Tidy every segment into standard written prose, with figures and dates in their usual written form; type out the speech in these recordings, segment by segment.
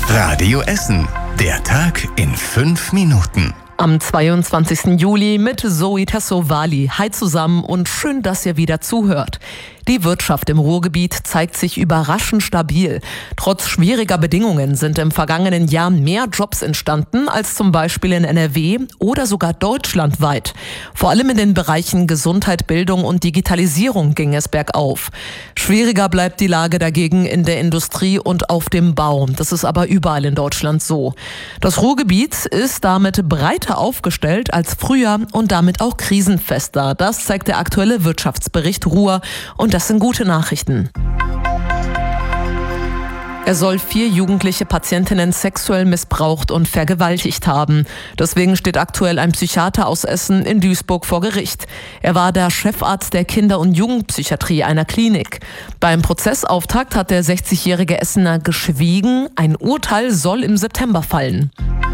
Radio Essen. Der Tag in 5 Minuten. Am 22. Juli mit Zoe Tassovali. Hi zusammen und schön, dass ihr wieder zuhört. Die Wirtschaft im Ruhrgebiet zeigt sich überraschend stabil. Trotz schwieriger Bedingungen sind im vergangenen Jahr mehr Jobs entstanden als zum Beispiel in NRW oder sogar deutschlandweit. Vor allem in den Bereichen Gesundheit, Bildung und Digitalisierung ging es bergauf. Schwieriger bleibt die Lage dagegen in der Industrie und auf dem Bau. Das ist aber überall in Deutschland so. Das Ruhrgebiet ist damit breiter aufgestellt als früher und damit auch krisenfester. Das zeigt der aktuelle Wirtschaftsbericht Ruhr und das sind gute Nachrichten. Er soll 4 jugendliche Patientinnen sexuell missbraucht und vergewaltigt haben. Deswegen steht aktuell ein Psychiater aus Essen in Duisburg vor Gericht. Er war der Chefarzt der Kinder- und Jugendpsychiatrie einer Klinik. Beim Prozessauftakt hat der 60-jährige Essener geschwiegen. Ein Urteil soll im September fallen.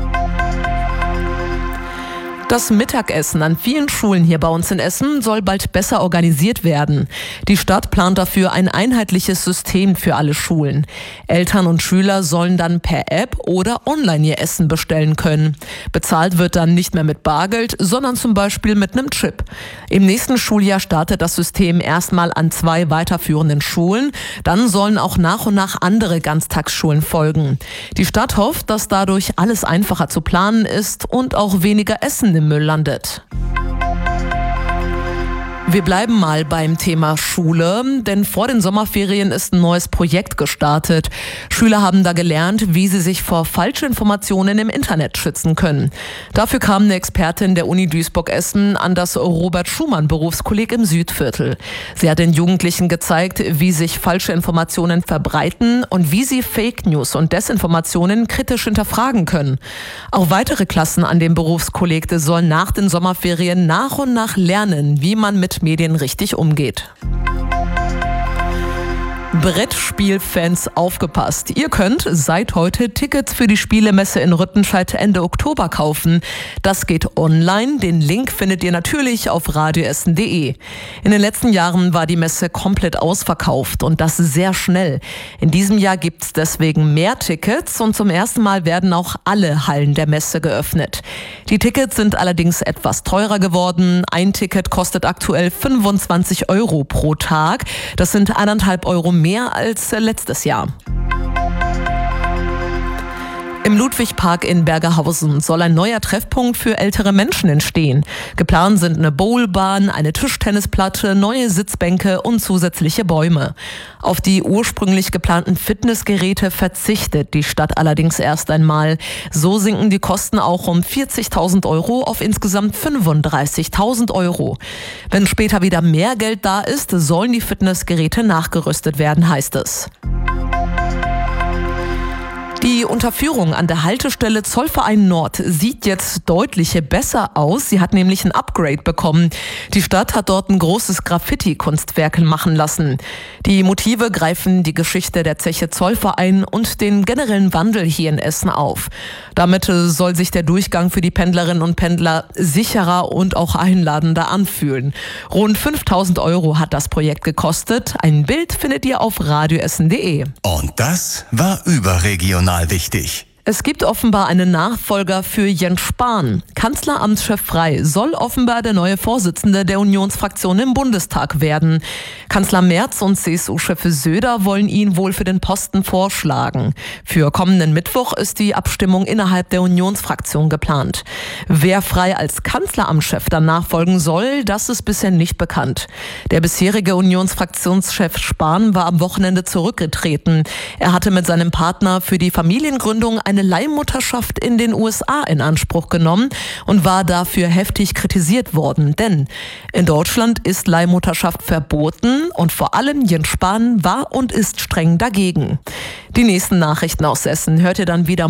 Das Mittagessen an vielen Schulen hier bei uns in Essen soll bald besser organisiert werden. Die Stadt plant dafür ein einheitliches System für alle Schulen. Eltern und Schüler sollen dann per App oder online ihr Essen bestellen können. Bezahlt wird dann nicht mehr mit Bargeld, sondern zum Beispiel mit einem Chip. Im nächsten Schuljahr startet das System erstmal an 2 weiterführenden Schulen. Dann sollen auch nach und nach andere Ganztagsschulen folgen. Die Stadt hofft, dass dadurch alles einfacher zu planen ist und auch weniger Essen im Müll landet. Wir bleiben mal beim Thema Schule, denn vor den Sommerferien ist ein neues Projekt gestartet. Schüler haben da gelernt, wie sie sich vor Falschinformationen im Internet schützen können. Dafür kam eine Expertin der Uni Duisburg-Essen an das Robert-Schumann-Berufskolleg im Südviertel. Sie hat den Jugendlichen gezeigt, wie sich falsche Informationen verbreiten und wie sie Fake News und Desinformationen kritisch hinterfragen können. Auch weitere Klassen an dem Berufskolleg sollen nach den Sommerferien nach und nach lernen, wie man mit Medien richtig umgeht. Brettspielfans, aufgepasst. Ihr könnt seit heute Tickets für die Spielemesse in Rüttenscheid Ende Oktober kaufen. Das geht online. Den Link findet ihr natürlich auf radioessen.de. In den letzten Jahren war die Messe komplett ausverkauft und das sehr schnell. In diesem Jahr gibt es deswegen mehr Tickets und zum ersten Mal werden auch alle Hallen der Messe geöffnet. Die Tickets sind allerdings etwas teurer geworden. Ein Ticket kostet aktuell 25 € pro Tag. Das sind 1,5 € mehr als letztes Jahr. Im Ludwigpark in Bergerhausen soll ein neuer Treffpunkt für ältere Menschen entstehen. Geplant sind eine Bowlbahn, eine Tischtennisplatte, neue Sitzbänke und zusätzliche Bäume. Auf die ursprünglich geplanten Fitnessgeräte verzichtet die Stadt allerdings erst einmal. So sinken die Kosten auch um 40.000 € auf insgesamt 35.000 €. Wenn später wieder mehr Geld da ist, sollen die Fitnessgeräte nachgerüstet werden, heißt es. Die Unterführung an der Haltestelle Zollverein Nord sieht jetzt deutlich besser aus. Sie hat nämlich ein Upgrade bekommen. Die Stadt hat dort ein großes Graffiti-Kunstwerk machen lassen. Die Motive greifen die Geschichte der Zeche Zollverein und den generellen Wandel hier in Essen auf. Damit soll sich der Durchgang für die Pendlerinnen und Pendler sicherer und auch einladender anfühlen. Rund 5.000 € hat das Projekt gekostet. Ein Bild findet ihr auf radioessen.de. Und das war überregional wichtig. Es gibt offenbar einen Nachfolger für Jens Spahn. Kanzleramtschef Frey soll offenbar der neue Vorsitzende der Unionsfraktion im Bundestag werden. Kanzler Merz und CSU-Chef Söder wollen ihn wohl für den Posten vorschlagen. Für kommenden Mittwoch ist die Abstimmung innerhalb der Unionsfraktion geplant. Wer Frey als Kanzleramtschef dann nachfolgen soll, das ist bisher nicht bekannt. Der bisherige Unionsfraktionschef Spahn war am Wochenende zurückgetreten. Er hatte mit seinem Partner für die Familiengründung eine Leihmutterschaft in den USA in Anspruch genommen und war dafür heftig kritisiert worden. Denn in Deutschland ist Leihmutterschaft verboten und vor allem Jens Spahn war und ist streng dagegen. Die nächsten Nachrichten aus Essen hört ihr dann wieder